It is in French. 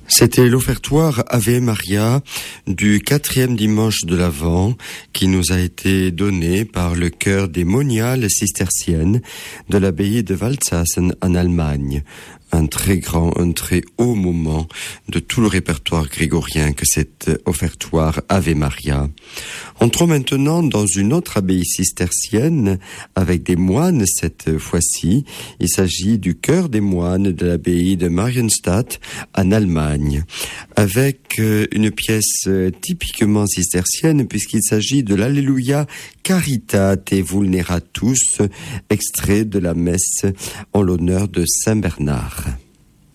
C'était l'offertoire Ave Maria du 4e dimanche de l'Avent qui nous a été donné par le chœur des moniales cisterciennes de l'abbaye de Waldsassen en Allemagne. Un très haut moment de tout le répertoire grégorien que cet offertoire Ave Maria. Entrons maintenant dans une autre abbaye cistercienne avec des moines cette fois-ci. Il s'agit du chœur des moines de l'abbaye de Marienstadt en Allemagne, avec une pièce typiquement cistercienne puisqu'il s'agit de l'Alléluia Caritate Vulneratus, extrait de la messe en l'honneur de Saint Bernard.